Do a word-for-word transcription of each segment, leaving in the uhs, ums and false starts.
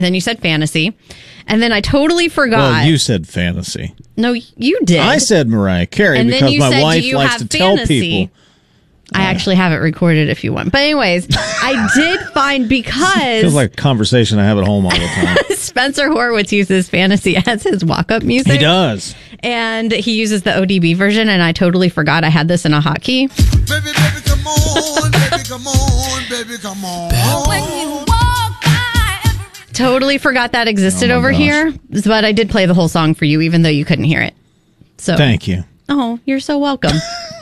Then you said fantasy. And then I totally forgot. Well, you said fantasy. No, you did. I said Mariah Carey and because my said, wife likes to fantasy? tell people. I actually have it recorded if you want. But anyways, I did find because... Feels like a conversation I have at home all the time. Spencer Horwitz uses fantasy as his walk-up music. He does. And he uses the O D B version, and I totally forgot I had this in a hotkey. Baby, baby, come on, baby, come on, baby, come on. When you walk by every... Totally forgot that existed Oh over gosh. here, but I did play the whole song for you, even though you couldn't hear it. So Thank you. Oh, you're so welcome.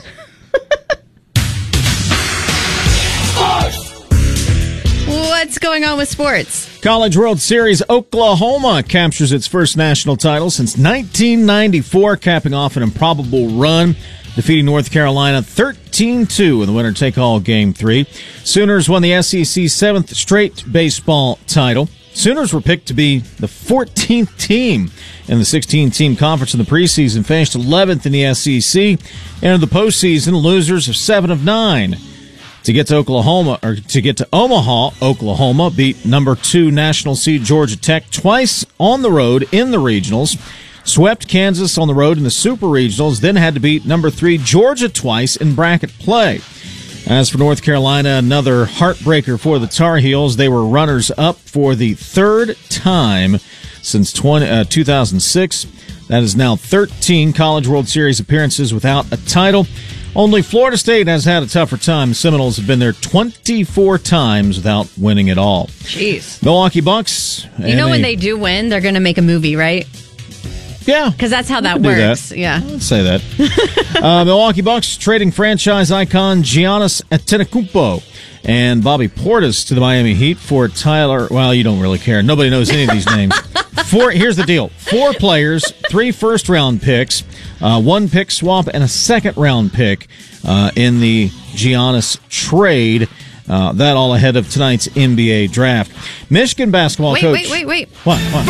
What's going on with sports? College World Series, Oklahoma captures its first national title since nineteen ninety-four, capping off an improbable run, defeating North Carolina thirteen two in the winner-take-all Game three. Sooners won the S E C's seventh straight baseball title. Sooners were picked to be the fourteenth team in the sixteen-team conference in the preseason, finished eleventh in the S E C, entered the postseason, losers of seven of nine. To get to Oklahoma, or to get to Omaha, Oklahoma beat number two national seed Georgia Tech twice on the road in the regionals, swept Kansas on the road in the super regionals, then had to beat number three Georgia twice in bracket play. As for North Carolina, another heartbreaker for the Tar Heels. They were runners-up for the third time since twenty, uh, two thousand six. That is now thirteen College World Series appearances without a title. Only Florida State has had a tougher time. The Seminoles have been there twenty-four times without winning at all. Jeez. Milwaukee Bucks. You know when they do win, they're going to make a movie, right? Yeah. Because that's how that do works. that. Yeah. Let's say that. uh, Milwaukee Bucks trading franchise icon Giannis Antetokounmpo and Bobby Portis to the Miami Heat for Tyler. Well, you don't really care. Nobody knows any of these names. Four. Here's the deal. Four players, three first-round picks, uh, one pick swap, and a second-round pick uh, in the Giannis trade. Uh, that all ahead of tonight's N B A draft. Michigan basketball wait, coach. Wait, wait, wait, wait. What? what?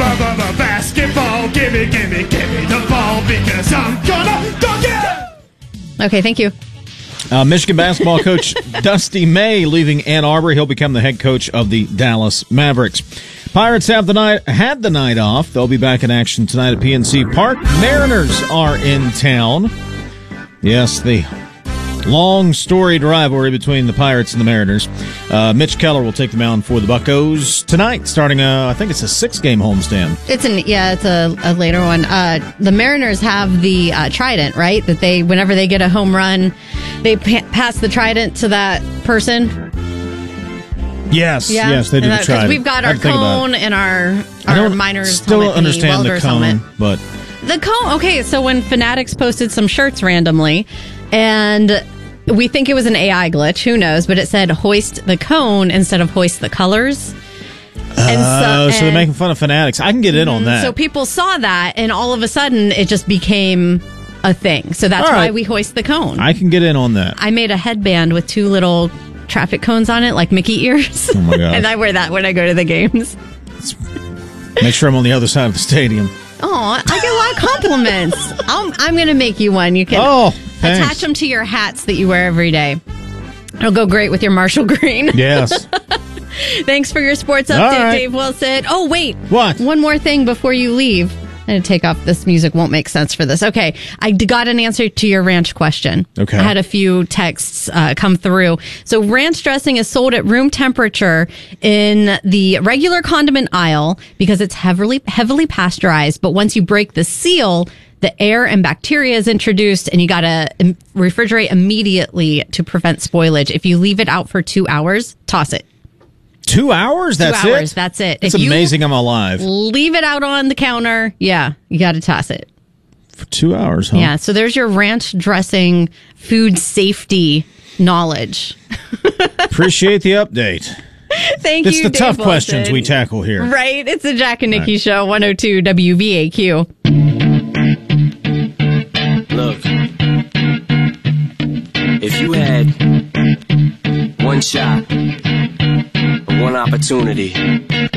Basketball, gimme, gimme, gimme the ball because I'm gonna dunk it! Okay, thank you. Uh, Michigan basketball coach Dusty May leaving Ann Arbor. He'll become the head coach of the Dallas Mavericks. Pirates have the night had the night off. They'll be back in action tonight at P N C Park. Mariners are in town. Yes, the long storied rivalry between the Pirates and the Mariners. Uh, Mitch Keller will take the mound for the Buccos tonight, starting a, I think it's a six-game homestand. It's an yeah, it's a, a later one. Uh, the Mariners have the uh, Trident, right? That they, whenever they get a home run, they pa- pass the Trident to that person. Yes, Yeah. yes, they do Because the Trident. we've got I our had to think about cone it. and our I our don't miners still helmet, understand the welder's cone, helmet. but The cone. Okay, so when Fanatics posted some shirts randomly, and we think it was an A I glitch, who knows? But it said "hoist the cone" instead of "hoist the colors." And oh, so they're and- making fun of Fanatics. I can get in on that. So people saw that, and all of a sudden, it just became a thing. So that's All right. why we hoist the cone. I can get in on that. I made a headband with two little traffic cones on it, like Mickey ears. Oh my gosh. And I wear that when I go to the games. Make sure I'm on the other side of the stadium. Oh, I get a lot of compliments. I'm, I'm going to make you one. You can Oh, thanks. attach them to your hats that you wear every day. It'll go great with your Marshall green. Yes. Thanks for your sports All update, right. Dave Wilson. Oh, wait. What? One more thing before you leave. I'm going to take off. This music won't make sense for this. Okay. I d- got an answer to your ranch question. Okay. I had a few texts uh, come through. So ranch dressing is sold at room temperature in the regular condiment aisle because it's heavily, heavily pasteurized. But once you break the seal, the air and bacteria is introduced, and you got to refrigerate immediately to prevent spoilage. If you leave it out for two hours, toss it. Two hours? That's two hours, it? that's it. It's If you amazing I'm alive. leave it out on the counter, yeah, you got to toss it. For two hours, huh? Yeah, so there's your ranch dressing food safety knowledge. Appreciate the update. Thank It's you, the Dave tough Wilson. questions we tackle here. Right, it's the Jack and Nikki Right. Show, one oh two W V A Q. Look, if you had one shot, one opportunity